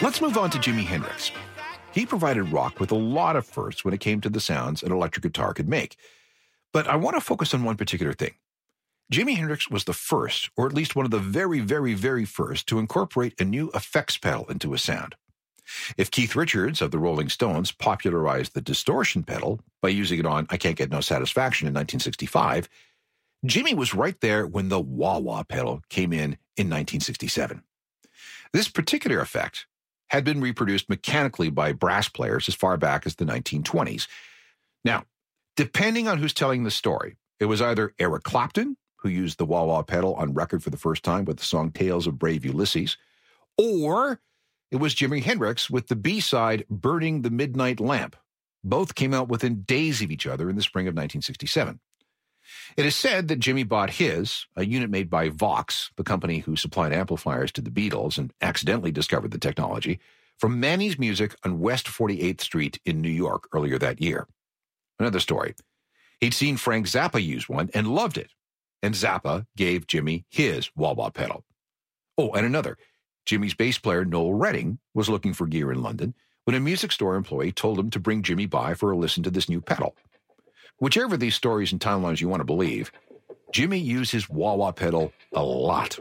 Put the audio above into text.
Let's move on to Jimi Hendrix. He provided rock with a lot of firsts when it came to the sounds an electric guitar could make. But I want to focus on one particular thing. Jimi Hendrix was the first, or at least one of the very, very, very first, to incorporate a new effects pedal into a sound. If Keith Richards of the Rolling Stones popularized the distortion pedal by using it on I Can't Get No Satisfaction in 1965, Jimi was right there when the wah-wah pedal came in 1967. This particular effect had been reproduced mechanically by brass players as far back as the 1920s. Now, depending on who's telling the story, it was either Eric Clapton, who used the wah-wah pedal on record for the first time with the song Tales of Brave Ulysses, or it was Jimi Hendrix with the B-side Burning the Midnight Lamp. Both came out within days of each other in the spring of 1967. It is said that Jimi bought his, a unit made by Vox, the company who supplied amplifiers to the Beatles and accidentally discovered the technology, from Manny's Music on West 48th Street in New York earlier that year. Another story. He'd seen Frank Zappa use one and loved it, and Zappa gave Jimi his wah-wah pedal. Oh, and another. Jimi's bass player Noel Redding was looking for gear in London when a music store employee told him to bring Jimi by for a listen to this new pedal. Whichever of these stories and timelines you want to believe, Jimi used his wah-wah pedal a lot.